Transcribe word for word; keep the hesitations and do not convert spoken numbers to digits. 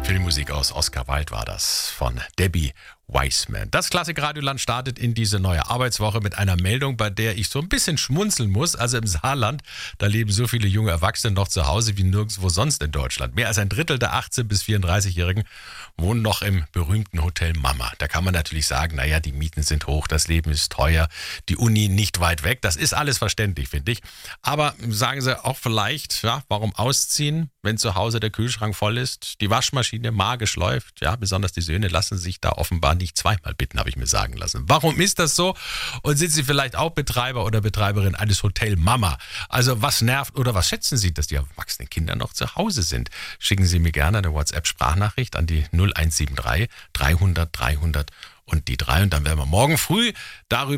Filmmusik aus Oscar Wilde war das, von Debbie Wiseman. Das Klassik-Radioland startet in diese neue Arbeitswoche mit einer Meldung, bei der ich so ein bisschen schmunzeln muss. Also im Saarland, da leben so viele junge Erwachsene noch zu Hause wie nirgendwo sonst in Deutschland. Mehr als ein Drittel der achtzehn- bis vierunddreißigjährigen wohnen noch im berühmten Hotel Mama. Da kann man natürlich sagen, naja, die Mieten sind hoch, das Leben ist teuer, die Uni nicht weit weg. Das ist alles verständlich, finde ich. Aber sagen Sie auch vielleicht, ja, warum ausziehen, wenn zu Hause der Kühlschrank voll ist, die Waschmaschine magisch läuft? Ja, besonders die Söhne lassen sich da offenbar nicht zweimal bitten, habe ich mir sagen lassen. Warum ist das so? Und sind Sie vielleicht auch Betreiber oder Betreiberin eines Hotel Mama? Also was nervt oder was schätzen Sie, dass die erwachsenen Kinder noch zu Hause sind? Schicken Sie mir gerne eine WhatsApp-Sprachnachricht an die null eins sieben drei dreihundert dreihundert und die drei. Und dann werden wir morgen früh darüber